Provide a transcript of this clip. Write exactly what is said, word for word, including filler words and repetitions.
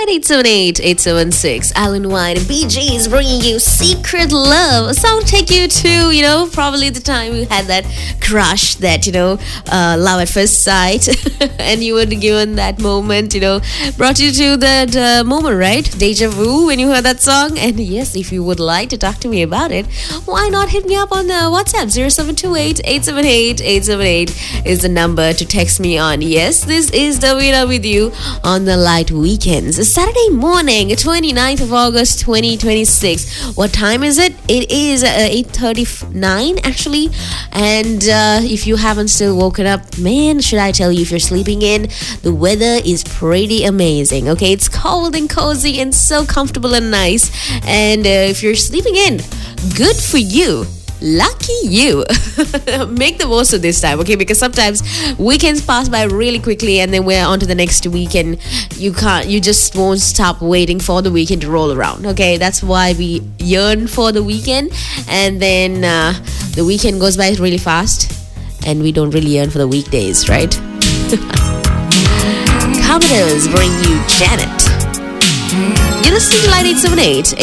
eight seven eight, eight seven six. Alan White and B G is bringing you Secret Love. A song take you to, you know, probably the time you had that crush, that, you know, uh, love at first sight. And you were given that moment, you know, brought you to that uh, moment, right? Deja vu when you heard that song. And yes, if you would like to talk to me about it, why not hit me up on the WhatsApp? zero seven two eight, eight seven eight, eight seven eight is the number to text me on. Yes, this is Davina with you on the Light Weekends. It's Saturday morning, twenty-ninth of August, twenty twenty-six. What time is it? It is uh, eight thirty-nine actually. And uh, if you haven't still woken up, man, should I tell you, if you're sleeping in, the weather is pretty amazing. Okay, it's cold and cozy and so comfortable and nice. And uh, if you're sleeping in, good for you. Lucky you. Make the most of this time, okay? Because sometimes weekends pass by really quickly and then we're on to the next week and you can't, you just won't stop waiting for the weekend to roll around, okay? That's why we yearn for the weekend, and then uh, the weekend goes by really fast and we don't really yearn for the weekdays, right? Commodores bring you Janet. You're listening to Light eight seven eight.